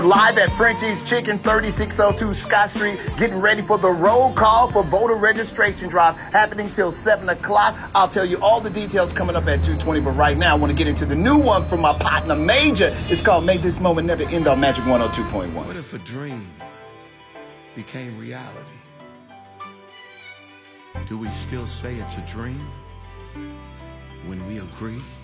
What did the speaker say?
Live at Frenchie's Chicken, 3602 Scott Street, getting ready for the roll call for voter registration drive happening till 7 o'clock. I'll tell you all the details coming up at 2:20, but right now I want to get into the new one from my partner Major. It's called May This Moment Never End on Magic 102.1. What if a dream became reality? Do we still say it's a dream when we agree?